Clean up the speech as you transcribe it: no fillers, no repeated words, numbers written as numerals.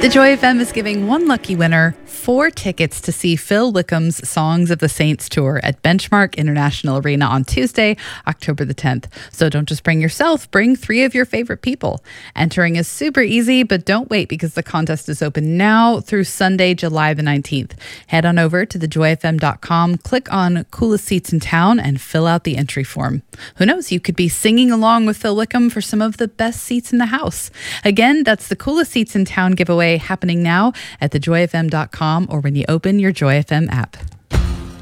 The Joy FM is giving one lucky winner 4 tickets to see Phil Wickham's Songs of the Saints tour at Benchmark International Arena on Tuesday, October the 10th. So don't just bring yourself, bring 3 of your favorite people. Entering is super easy, but don't wait because the contest is open now through Sunday, July the 19th. Head on over to thejoyfm.com, click on Coolest Seats in Town, and fill out the entry form. Who knows, you could be singing along with Phil Wickham for some of the best seats in the house. Again, that's the Coolest Seats in Town giveaway happening now at thejoyfm.com or when you open your Joy FM app.